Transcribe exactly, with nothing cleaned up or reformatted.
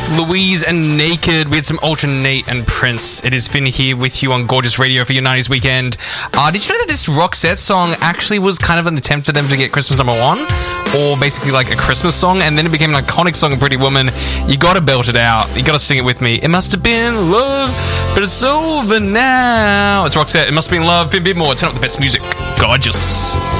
Louise and Naked. We had some Ultra Nate and Prince. It is Finn here with you on Gorgeous Radio for your nineties weekend. Uh, did you know that this Roxette song actually was kind of an attempt for them to get Christmas number one? Or basically like a Christmas song, and then it became an iconic song of Pretty Woman. You gotta belt it out. You gotta sing it with me. It must have been love, but it's over now. It's Roxette. It must have been love. Finn Bidmore. Turn up the best music. Gorgeous.